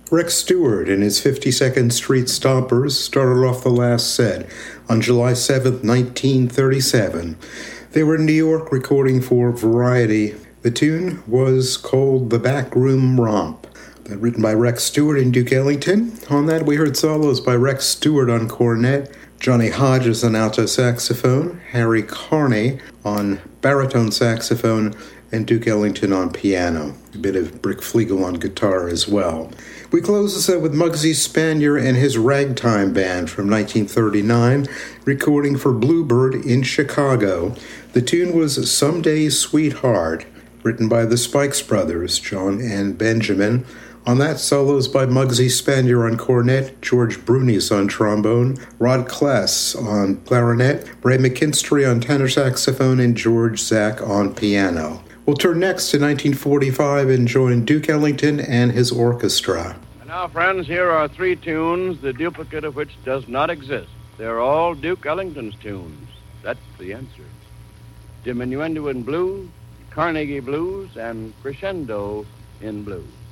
Rex Stewart and his 52nd Street Stompers started off the last set on July 7, 1937. They were in New York recording for Variety. The tune was called The Backroom Romp, written by Rex Stewart and Duke Ellington. On that, we heard solos by Rex Stewart on cornet, Johnny Hodges on alto saxophone, Harry Carney on baritone saxophone, and Duke Ellington on piano. A bit of Brick Flegel on guitar as well. We close the set with Muggsy Spanier and his Ragtime Band from 1939, recording for Bluebird in Chicago. The tune was Someday Sweetheart, written by the Spikes Brothers, John and Benjamin. On that, solos by Muggsy Spanier on cornet, George Brunis on trombone, Rod Kless on clarinet, Ray McKinstry on tenor saxophone, and George Zak on piano. We'll turn next to 1945 and join Duke Ellington and his orchestra. And now, friends, here are three tunes, the duplicate of which does not exist. They're all Duke Ellington's tunes. That's the answer. Diminuendo in Blue, Carnegie Blues, and Crescendo in Blues.